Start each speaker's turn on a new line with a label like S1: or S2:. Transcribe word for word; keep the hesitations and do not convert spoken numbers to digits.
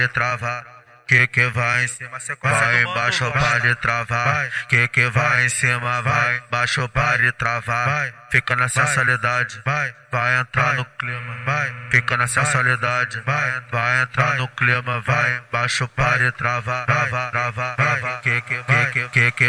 S1: de travar. Que que vai em cima, vai embaixo para travar. Que que vai em cima, vai embaixo para travar. Fica na sensualidade, vai, vai entrar no clima, vai. Fica na sensualidade, vai, vai entrar no clima, vai embaixo para travar, travar, travar, travar. Que que que que que